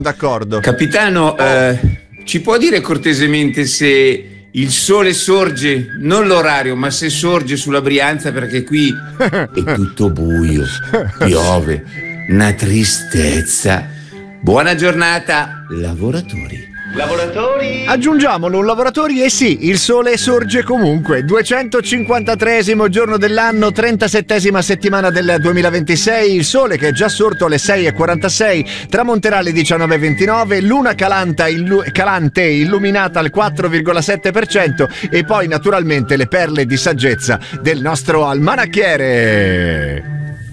D'accordo. Capitano, ci può dire cortesemente se il sole sorge, non l'orario, ma se sorge sulla Brianza, perché qui è tutto buio, piove, una tristezza. Buona giornata, lavoratori. Lavoratori? Aggiungiamolo, un lavoratori, e sì, il sole sorge comunque. 253esimo giorno dell'anno, 37esima settimana del 2026. Il sole che è già sorto alle 6:46, tramonterà alle 19:29, luna calante illuminata al 4,7% e poi naturalmente le perle di saggezza del nostro almanacchiere.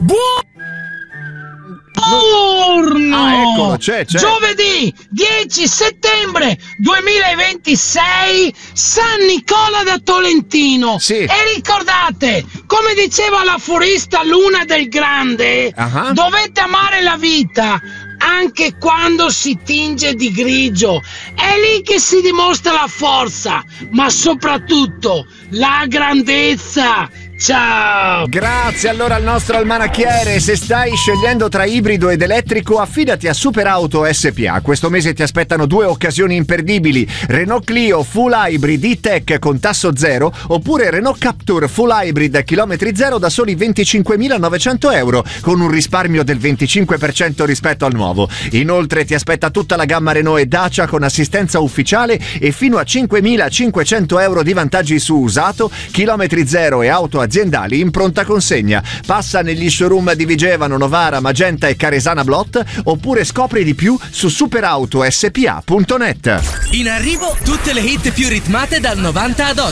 Buongiorno! Eccolo, c'è. Giovedì 10 settembre 2026, San Nicola da Tolentino. Sì. E ricordate, come diceva la forista Luna del Grande, dovete amare la vita anche quando si tinge di grigio. È lì che si dimostra la forza, ma soprattutto la grandezza. Ciao! Grazie allora al nostro almanacchiere. Se stai scegliendo tra ibrido ed elettrico, affidati a Superauto SPA. Questo mese ti aspettano 2 occasioni imperdibili: Renault Clio Full Hybrid E-Tech con tasso zero, oppure Renault Captur Full Hybrid chilometri zero da soli 25.900 euro, con un risparmio del 25% rispetto al nuovo. Inoltre ti aspetta tutta la gamma Renault e Dacia con assistenza ufficiale e fino a 5.500 euro di vantaggi su usato, chilometri zero e auto aziendali in pronta consegna. Passa negli showroom di Vigevano, Novara, Magenta e Caresana Blot, oppure scopri di più su superautospa.net. In arrivo tutte le hit più ritmate dal 90 ad oggi.